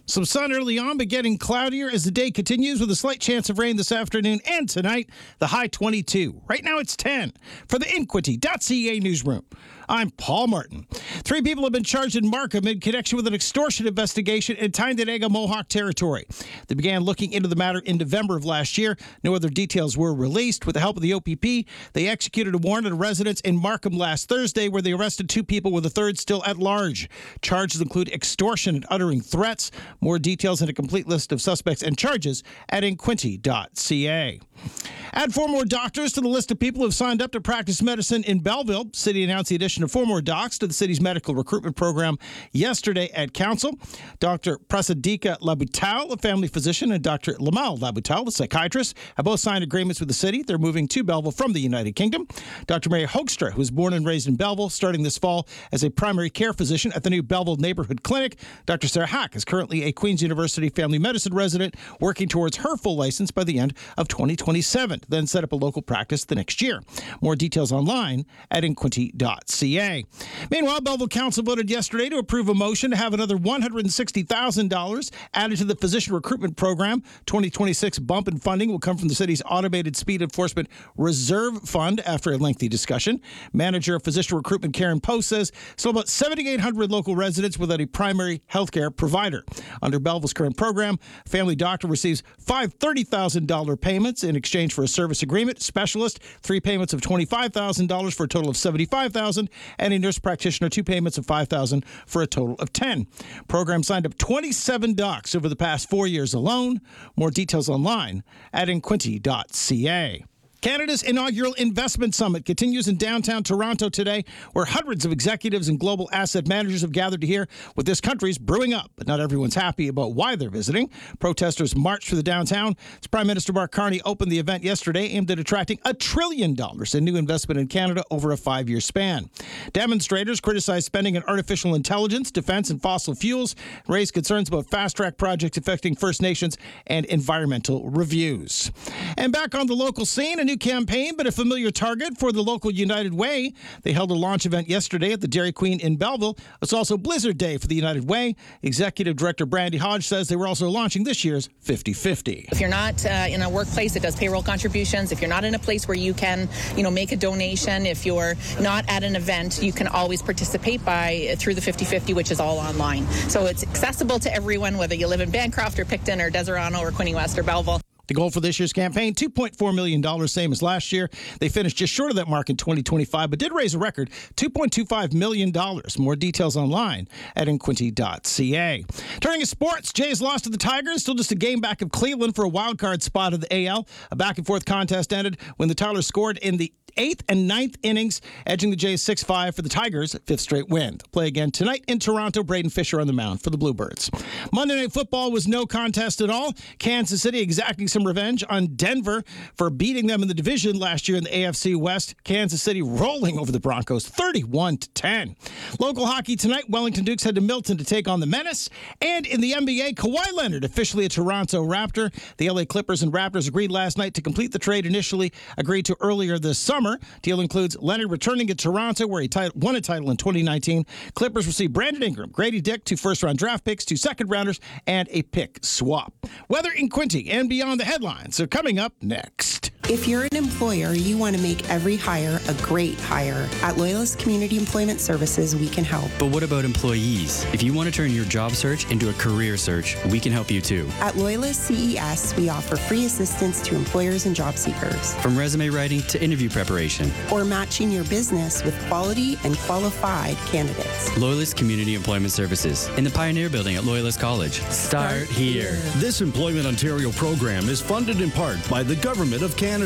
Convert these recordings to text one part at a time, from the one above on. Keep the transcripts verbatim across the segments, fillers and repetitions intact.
Some sun early on, but getting cloudier as the day continues with a slight chance of rain this afternoon and tonight. The high twenty-two. Right now it's ten. For the Inquity dot C A newsroom, I'm Paul Martin. Three people have been charged in Markham in connection with an extortion investigation in Tyendinaga Mohawk territory. They began looking into the matter in November of last year. No other details were released. With the help of the O P P, they executed a warrant at a residence in Markham last Thursday where they arrested two people with a third still at large. Charges include extortion and uttering threats. More details and a complete list of suspects and charges at Inquity dot C A. Add four more doctors to the list of people who have signed up to practice medicine in Belleville. City announced the addition of four more docs to the city's medical recruitment program yesterday at council. Doctor Prasadika Labutal, a family physician, and Doctor Lamal Labutal, a psychiatrist, have both signed agreements with the city. They're moving to Belleville from the United Kingdom. Doctor Mary Hoekstra, who was born and raised in Belleville, starting this fall as a primary care physician at the new Belleville Neighborhood Clinic. Doctor Sarah Hack is currently a Queen's University family medicine resident, working towards her full license by the end of twenty twenty-seven, then set up a local practice the next year. More details online at Inquity dot C A. Meanwhile, Belleville Council voted yesterday to approve a motion to have another one hundred sixty thousand dollars added to the physician recruitment program. twenty twenty-six bump in funding will come from the city's Automated Speed Enforcement Reserve Fund after a lengthy discussion. Manager of physician recruitment Karen Post says still about seven thousand eight hundred local residents without a primary health care provider. Under Belleville's current program, family doctor receives five thirty thousand dollars payments in exchange for a service agreement, specialist, three payments of twenty-five thousand dollars for a total of seventy-five thousand dollars, and a nurse practitioner, two payments of five thousand dollars for a total of ten thousand dollars. Program signed up twenty-seven docs over the past four years alone. More details online at Inquity dot C A. Canada's inaugural investment summit continues in downtown Toronto today, where hundreds of executives and global asset managers have gathered to hear what this country's brewing up. But not everyone's happy about why they're visiting. Protesters marched through the downtown. As Prime Minister Mark Carney opened the event yesterday, aimed at attracting a trillion dollars in new investment in Canada over a five-year span. Demonstrators criticized spending on artificial intelligence, defense, and fossil fuels, raised concerns about fast-track projects affecting First Nations and environmental reviews. And back on the local scene, a new campaign, but a familiar target for the local United Way. They held a launch event yesterday at the Dairy Queen in Belleville. It's also Blizzard Day for the United Way. Executive Director Brandy Hodge says they were also launching this year's fifty fifty. If you're not uh, in a workplace that does payroll contributions, if you're not in a place where you can, you know, make a donation, if you're not at an event, you can always participate by through the fifty fifty, which is all online. So it's accessible to everyone, whether you live in Bancroft or Picton or Deserano or Quinte West or Belleville. The goal for this year's campaign, two point four million dollars, same as last year. They finished just short of that mark in twenty twenty-five, but did raise a record two point two five million dollars. More details online at Inquity dot C A. Turning to sports, Jays lost to the Tigers, still just a game back of Cleveland for a wild card spot of the A L. A back-and-forth contest ended when the Tyler scored in the eighth and ninth innings, edging the Jays six five for the Tigers' fifth straight win. They'll play again tonight in Toronto. Braden Fisher on the mound for the Bluebirds. Monday Night Football was no contest at all. Kansas City exacting some revenge on Denver for beating them in the division last year in the A F C West. Kansas City rolling over the Broncos thirty-one to ten. Local hockey tonight, Wellington Dukes head to Milton to take on the Menace. And in the N B A, Kawhi Leonard officially a Toronto Raptor. The L A Clippers and Raptors agreed last night to complete the trade initially agreed to earlier this summer. Deal includes Leonard returning to Toronto, where he tit- won a title in twenty nineteen. Clippers receive Brandon Ingram, Grady Dick, two first-round draft picks, two second-rounders, and a pick swap. Weather in Quinte and beyond the headlines are coming up next. If you're an employer, you want to make every hire a great hire. At Loyalist Community Employment Services, we can help. But what about employees? If you want to turn your job search into a career search, we can help you too. At Loyalist C E S, we offer free assistance to employers and job seekers. From resume writing to interview preparation. Or matching your business with quality and qualified candidates. Loyalist Community Employment Services in the Pioneer Building at Loyalist College. Start, Start here. here. This Employment Ontario program is funded in part by the Government of Canada.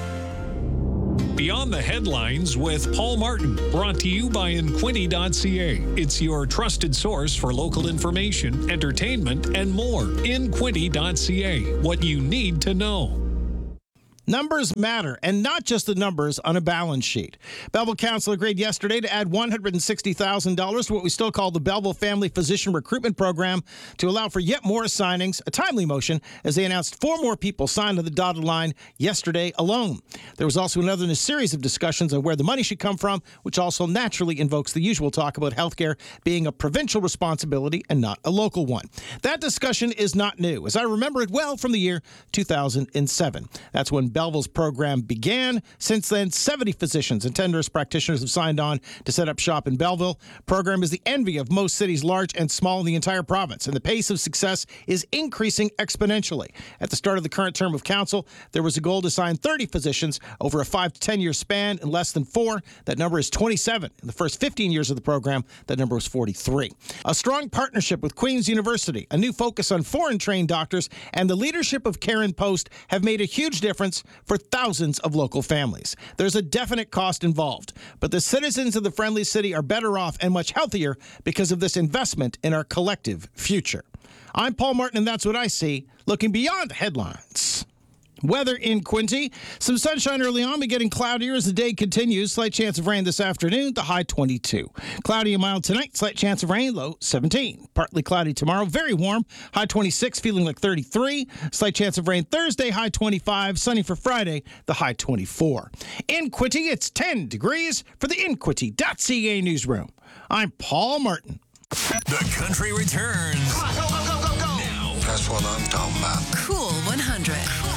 Beyond the Headlines with Paul Martin, brought to you by Inquity dot C A. It's your trusted source for local information, entertainment, and more. Inquity dot C A, what you need to know. Numbers matter, and not just the numbers on a balance sheet. Belleville Council agreed yesterday to add one hundred sixty thousand dollars to what we still call the Belleville Family Physician Recruitment Program to allow for yet more signings, a timely motion, as they announced four more people signed on the dotted line yesterday alone. There was also another in a series of discussions on where the money should come from, which also naturally invokes the usual talk about healthcare being a provincial responsibility and not a local one. That discussion is not new, as I remember it well from the year two thousand seven. That's when Belleville's program began. Since then, seventy physicians and ten nurse practitioners have signed on to set up shop in Belleville. The program is the envy of most cities, large and small, in the entire province, and the pace of success is increasing exponentially. At the start of the current term of council, there was a goal to sign thirty physicians over a five to ten year span in less than four. That number is twenty-seven. In the first fifteen years of the program, that number was forty-three. A strong partnership with Queen's University, a new focus on foreign-trained doctors, and the leadership of Karen Post have made a huge difference for thousands of local families. There's a definite cost involved, but the citizens of the Friendly City are better off and much healthier because of this investment in our collective future. I'm Paul Martin, and that's what I see, looking beyond the headlines. Weather in Quinte. Some sunshine early on, but getting cloudier as the day continues. Slight chance of rain this afternoon, the high twenty-two. Cloudy and mild tonight, slight chance of rain, low seventeen. Partly cloudy tomorrow, very warm, high twenty-six, feeling like thirty-three. Slight chance of rain Thursday, high twenty-five. Sunny for Friday, the high twenty-four. In Quinte, it's ten degrees for the in quinte dot c a newsroom. I'm Paul Martin. The Country returns. Come on, go, go, go, go, go. Now. That's what I'm talking about. Cool one hundred.